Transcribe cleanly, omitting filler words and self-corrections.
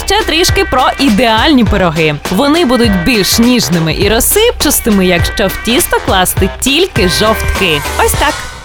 ще трішки про ідеальні пироги. Вони будуть більш ніжними і розсипчастими, якщо в тісто класти тільки жовтки. Ось так.